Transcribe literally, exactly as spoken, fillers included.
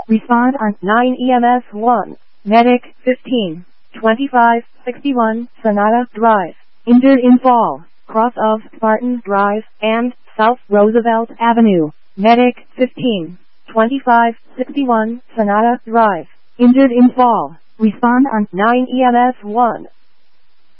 Respond on nine E M S one. Medic fifteen twenty-five sixty-one Sonata Drive. Injured in fall, cross of Spartan Drive and South Roosevelt Avenue. Medic fifteen twenty-five sixty-one Sonata Drive. Injured in fall. Respond on nine E M S one.